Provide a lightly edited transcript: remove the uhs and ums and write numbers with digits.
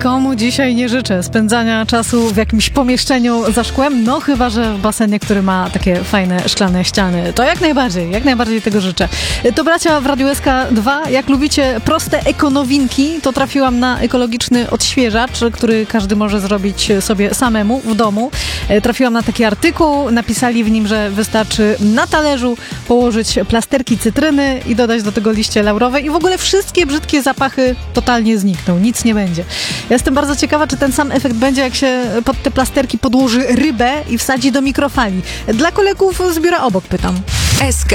Nikomu dzisiaj nie życzę spędzania czasu w jakimś pomieszczeniu za szkłem, no chyba że w basenie, który ma takie fajne szklane ściany. To jak najbardziej tego życzę. To bracia w Radiu SK 2. Jak lubicie proste ekonowinki, to trafiłam na ekologiczny odświeżacz, który każdy może zrobić sobie samemu w domu. Trafiłam na taki artykuł, napisali w nim, że wystarczy na talerzu położyć plasterki cytryny i dodać do tego liście laurowe i w ogóle wszystkie brzydkie zapachy totalnie znikną, nic nie będzie. Ja jestem bardzo ciekawa, czy ten sam efekt będzie, jak się pod te plasterki podłoży rybę i wsadzi do mikrofali. Dla kolegów z biura obok pytam. SK